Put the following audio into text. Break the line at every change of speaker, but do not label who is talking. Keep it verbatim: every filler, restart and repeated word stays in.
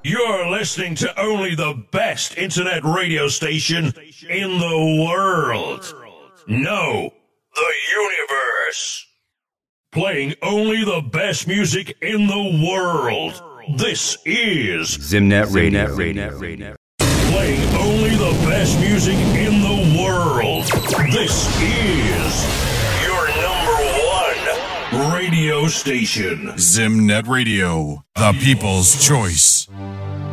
You're listening to only the best internet radio station in the world. No, the universe. Playing only the best music in the world. This is
Zimnet Radio. Radio. Radio.
Playing only the best music in the world. This is your number one radio station.
Zimnet Radio, the people's choice.